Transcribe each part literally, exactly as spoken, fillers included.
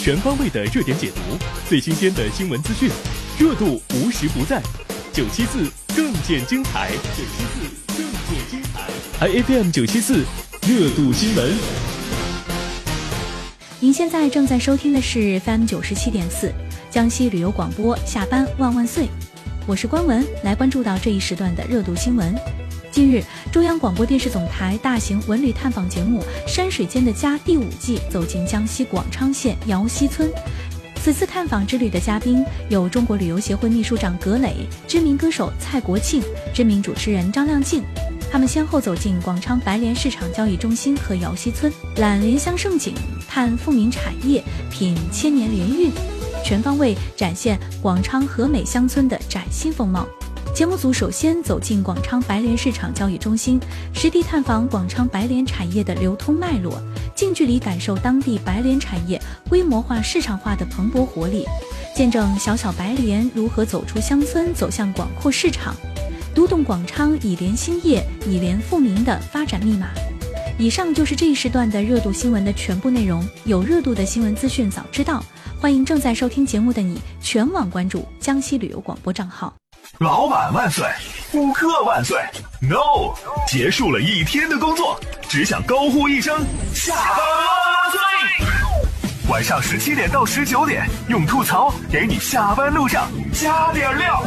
全方位的热点解读，最新鲜的新闻资讯，热度无时不在。九七四更见精彩，九七四更见精彩 ，I F M 九七四热度新闻。 您现在正在收听的是 F M 九十七点四江西旅游广播，下班万万岁！我是关文，来关注到这一时段的热度新闻。近日，中央广播电视总台大型文旅探访节目《山水间的家》第五季走进江西广昌县瑶溪村。此次探访之旅的嘉宾有中国旅游协会秘书长葛磊、知名歌手蔡国庆、知名主持人张亮静。他们先后走进广昌白莲市场交易中心和瑶溪村，览莲香盛景，探富民产业，品千年莲韵，全方位展现广昌和美乡村的崭新风貌。节目组首先走进广昌白莲市场交易中心，实地探访广昌白莲产业的流通脉络，近距离感受当地白莲产业规模化市场化的蓬勃活力，见证小小白莲如何走出乡村走向广阔市场，读懂广昌以莲兴业、以莲富民的发展密码。以上就是这一时段的热度新闻的全部内容，有热度的新闻资讯早知道，欢迎正在收听节目的你全网关注江西旅游广播账号。 老板万岁，顾客万岁 No， 结束了一天的工作，只想高呼一声下班万岁。晚上十七点到十九点，用吐槽给你下班路上加点料。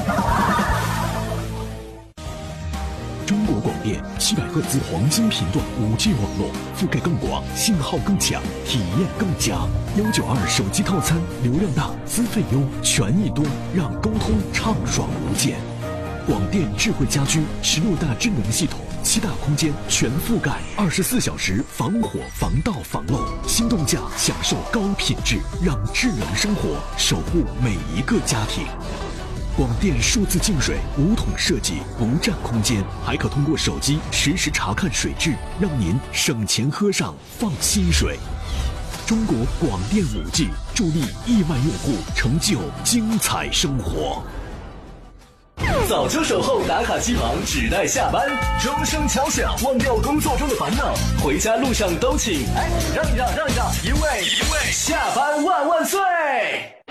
中国广电七百赫兹黄金频段 五 G 网络，覆盖更广，信号更强，体验更佳。一九二手机套餐，流量大，资费优，权益多，让沟通畅爽无间。广电智慧家居十六大智能系统，七大空间全覆盖，二十四小时防火、防盗、防漏。心动价享受高品质，让智能生活守护每一个家庭。广电数字净水无桶设计，不占空间，还可通过手机实时查看水质，让您省钱喝上放心水。中国广电 五 G 助力亿万用户成就精彩生活。 早就守候打卡机旁，只待下班，钟声敲响，忘掉工作中的烦恼，回家路上都请哎让一让让一让，因为因为下班万万岁。